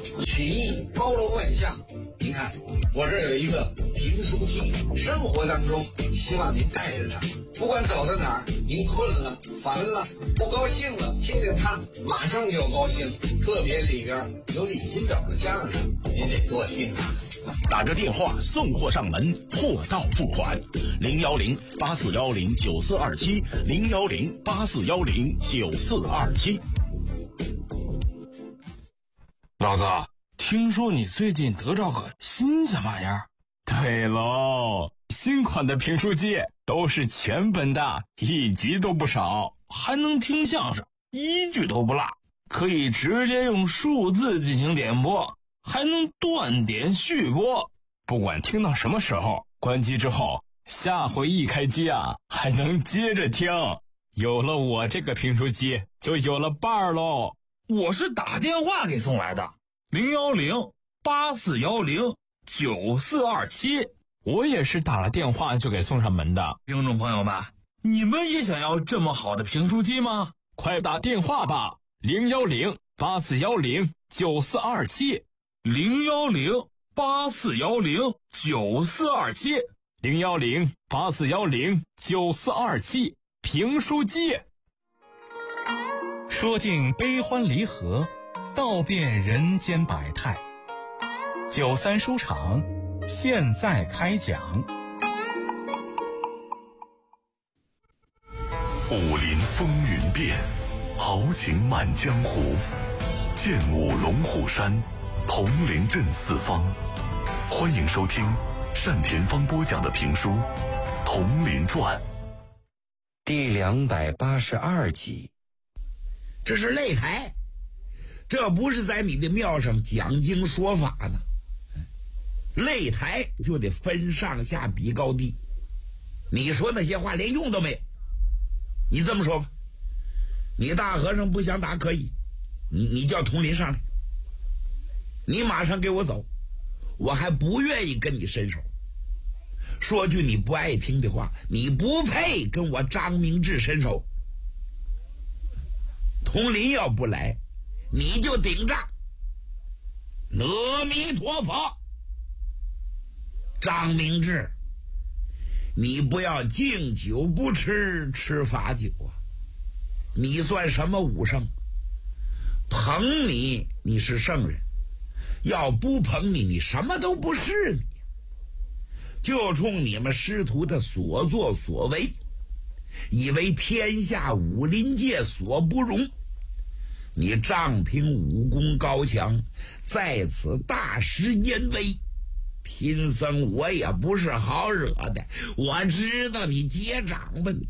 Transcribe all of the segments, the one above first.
曲艺包罗万象。您看，我这儿有一个评书记，生活当中希望您带着它，不管走到哪儿，您困了、烦了、不高兴了，听见它马上就高兴。特别里边有李金斗的相声，您得多听啊。 打着电话送货上门，货到付款，010-8410-9427 010-8410-9427。 老子听说你最近得着个新鲜玩意儿？ 对喽，新款的评书机都是全本的，1集都不少， 还能听相声，1句都不落，可以直接用数字进行点播，还能断点续播， 不管听到什么时候，关机之后下回一开机啊，还能接着听。有了我这个评书机，就有了伴儿喽。 我是打电话给送来的，010-8410-9427。 我也是打了电话就给送上门的。 听众朋友们，你们也想要这么好的评书机吗？ 快打电话吧，010-8410-9427 010-8410-9427 010-8410-9427评书机。 说尽悲欢离合，道遍人间百态。93书场现在开讲。 武林风云变，豪情满江湖。剑舞龙虎山，铜陵镇四方。欢迎收听单田芳播讲的评书《铜陵传》 第282集。 这是擂台，这不是在你的庙上讲经说法呢。擂台就得分上下比高低，你说那些话连用都没有。你这么说吧，你大和尚不想打可以，你叫铜林上来，你马上给我走，我还不愿意跟你伸手。说句你不爱听的话，你不配跟我张明志伸手。铜林要不来，你就顶账。阿弥陀佛。张明志，你不要敬酒不吃吃罚酒啊！你算什么武圣？捧你，你是圣人；要不捧你，你什么都不是。你就冲你们师徒的所作所为，以为天下武林界所不容。你仗凭武功高强，在此大施淫威。贫僧我也不是好惹的，我知道你结账吧你。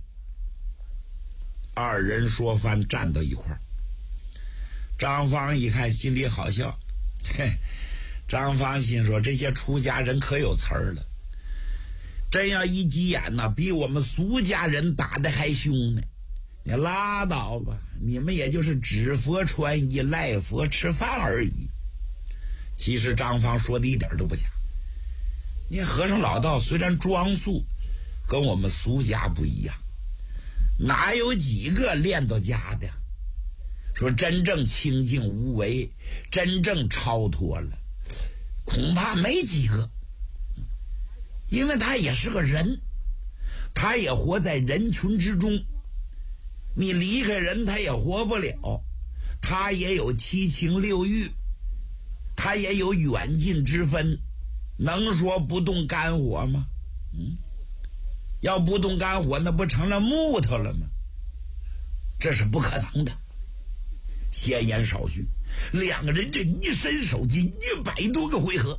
二人说翻站到一块儿，张芳一看心里好笑，张芳心说这些出家人可有词儿了，真要一急眼呢，比我们俗家人打得还凶呢。你拉倒吧，你们也就是指佛传衣赖佛吃饭而已。其实张芳说的一点都不假，你和尚老道虽然装素，跟我们俗家不一样，哪有几个练到家的？说真正清净无为，真正超脱了，恐怕没几个。因为他也是个人，他也活在人群之中，你离开人他也活不了，他也有七情六欲，他也有远近之分，能说不动肝火吗？要不动肝火，那不成了木头了吗？这是不可能的。闲言少叙，两个人这一伸手就100多个回合。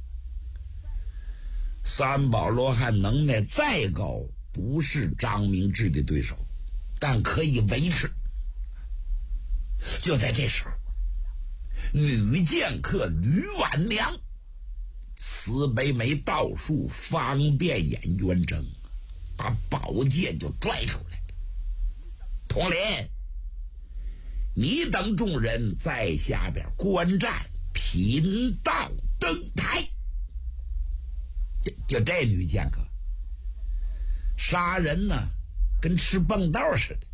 三宝罗汉能耐再高，不是张明志的对手，但可以维持。就在这时候，女剑客吕婉娘慈悲眉倒竖，方便眼圆睁，把宝剑就拽出来了。统领，你等众人在下边观战，贫道登台。就这女剑客杀人呢，跟吃蹦道似的。